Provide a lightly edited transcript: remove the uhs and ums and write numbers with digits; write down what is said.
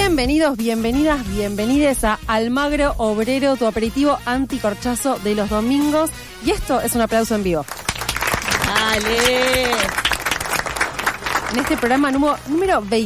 Bienvenidos, bienvenidas, bienvenides a Almagro Obrero, tu aperitivo anticorchazo de los domingos. Y esto es un aplauso en vivo. ¡Dale! En este programa número 20.